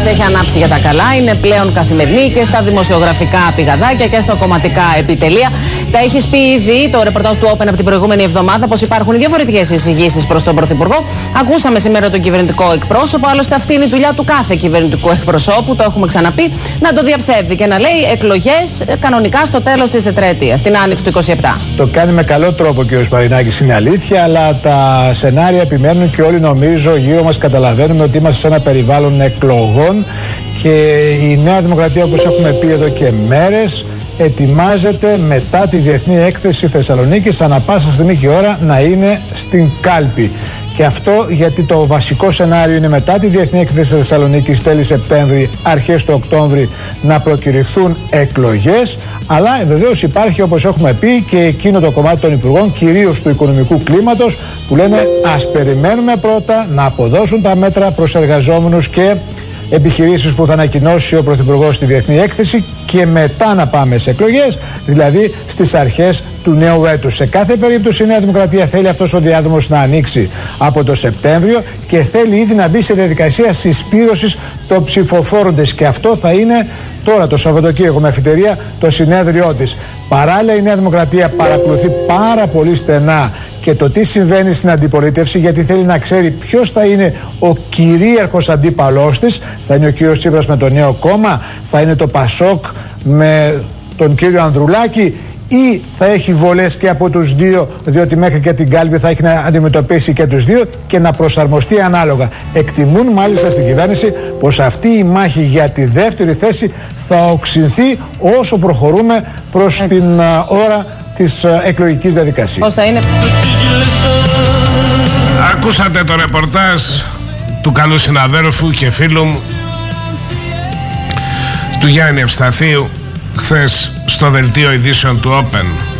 έχει ανάψει για τα καλά, είναι πλέον καθημερινή και στα δημοσιογραφικά πηγαδάκια και στα κομματικά επιτελεία. Τα έχεις πει ήδη το ρεπορτάζ του Open από την προηγούμενη εβδομάδα πως υπάρχουν διαφορετικές εισηγήσεις προς τον Πρωθυπουργό. Ακούσαμε σήμερα τον κυβερνητικό εκπρόσωπο, άλλωστε αυτή είναι η δουλειά του κάθε κυβερνητικού εκπροσώπου, το έχουμε ξαναπεί, να το διαψεύδει και να λέει εκλογές κανονικά στο τέλος της τετραετίας, την άνοιξη του 27. Το κάνει με καλό τρόπο ο κ. Μαρινάκης, είναι αλήθεια, αλλά τα σενάρια επιμένουν και όλοι νομίζω γύρω μας καταλαβαίνουμε ότι είμαστε σε ένα περιβάλλον εκλογών και η Νέα Δημοκρατία, όπως έχουμε πει εδώ και μέρες, ετοιμάζεται μετά τη Διεθνή Έκθεση Θεσσαλονίκης ανά πάσα στιγμή και ώρα να είναι στην κάλπη. Και αυτό γιατί το βασικό σενάριο είναι μετά τη Διεθνή Έκθεση Θεσσαλονίκης τέλη Σεπτέμβρη, αρχές του Οκτώβρη να προκηρυχθούν εκλογές, αλλά βεβαίως υπάρχει, όπως έχουμε πει, και εκείνο το κομμάτι των υπουργών, κυρίως του οικονομικού κλίματος, που λένε ας περιμένουμε πρώτα να αποδώσουν τα μέτρα προς εργαζόμενους και επιχειρήσεις που θα ανακοινώσει ο Πρωθυπουργός στη Διεθνή Έκθεση και μετά να πάμε σε εκλογές, δηλαδή στις αρχές του νέου έτους. Σε κάθε περίπτωση η Νέα Δημοκρατία θέλει αυτός ο διάδρομος να ανοίξει από το Σεπτέμβριο και θέλει ήδη να μπει σε διαδικασία συσπήρωσης των ψηφοφόρων της, και αυτό θα είναι τώρα το Σαββατοκύριακο με αφιτερία το συνέδριό της. Παράλληλα η Νέα Δημοκρατία παρακολουθεί πάρα πολύ στενά και το τι συμβαίνει στην αντιπολίτευση, γιατί θέλει να ξέρει ποιος θα είναι ο κυρίαρχος αντίπαλός της. Θα είναι ο κύριος Τσίπρας με το Νέο Κόμμα, θα είναι το Πασόκ με τον κύριο Ανδρουλάκη, ή θα έχει βολές και από τους δύο, διότι μέχρι και την κάλπη θα έχει να αντιμετωπίσει και τους δύο και να προσαρμοστεί ανάλογα. Εκτιμούν μάλιστα στην κυβέρνηση πως αυτή η μάχη για τη δεύτερη θέση θα οξυνθεί όσο προχωρούμε προς την ώρα της εκλογικής διαδικασίας. Πώς θα είναι? Ακούσατε το ρεπορτάζ του καλού συναδέλφου και φίλου μου, του Γιάννη Ευσταθίου, χθες στο δελτίο ειδήσεων του Open.